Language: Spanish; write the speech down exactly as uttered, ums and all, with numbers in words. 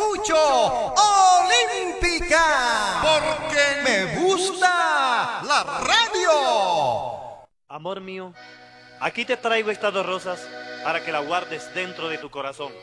escucho Olímpica, porque me gusta la radio. Amor mío, aquí te traigo estas dos rosas para que la guardes dentro de tu corazón.